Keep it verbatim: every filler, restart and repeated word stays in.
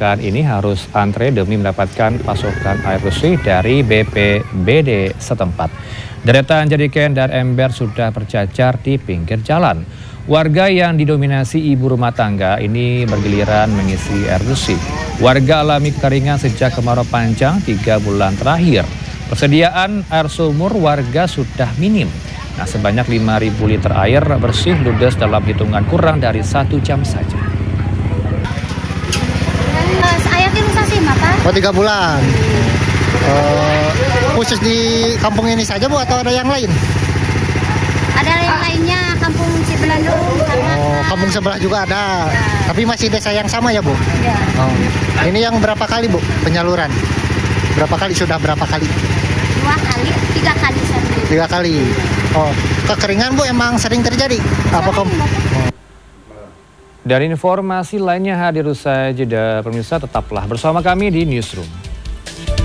pekan ini harus antre demi mendapatkan pasokan air bersih dari B P B D setempat. Deretan jerigen dan ember sudah bercacar di pinggir jalan. Warga yang didominasi ibu rumah tangga ini bergiliran mengisi air bersih. Warga alami kekeringan sejak kemarau panjang tiga bulan terakhir. Persediaan air sumur warga sudah minim. Nah, sebanyak lima ribu liter air bersih ludes dalam hitungan kurang dari satu jam saja. Saya di Nusa Sima, Pak. Oh, tiga bulan. Uh, khusus di kampung ini saja, Bu, atau ada yang lain? Ada yang lainnya, kampung Cibelandung. Oh, kampung sebelah juga ada. Ya. Tapi masih desa yang sama ya, Bu? Ya. Oh. Ini yang berapa kali, Bu, penyaluran? Berapa kali, sudah berapa kali? Dua kali, tiga kali. Satu. Tiga kali. Oh, kekeringan, Bu, emang sering terjadi? Apa kom? Oh. Dan informasi lainnya hadir usai jeda, pemirsa tetaplah bersama kami di Newsroom.